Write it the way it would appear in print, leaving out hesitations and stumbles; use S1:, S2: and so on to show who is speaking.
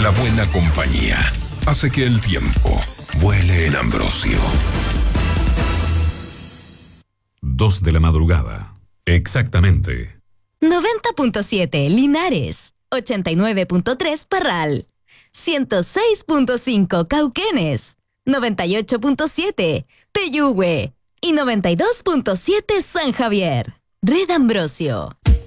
S1: La buena compañía hace que el tiempo vuele en Ambrosio.
S2: 2 de la madrugada. Exactamente.
S3: 90.7 Linares, 89.3 Parral, 106.5 Cauquenes, 98.7 Peyúgue y 92.7 San Javier. Red Ambrosio.